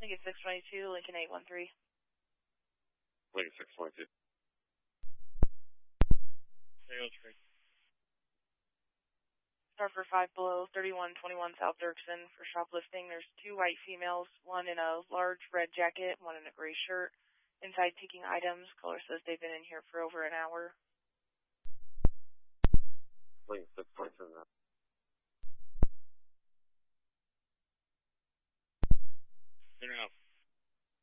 Lincoln 622, Lincoln 813. Lincoln 622. Star for 5 below, 3121 South Dirksen for shoplifting. There's 2 white females, one in a large red jacket, one in a gray shirt. Inside taking items. Caller says they've been in here for over an hour.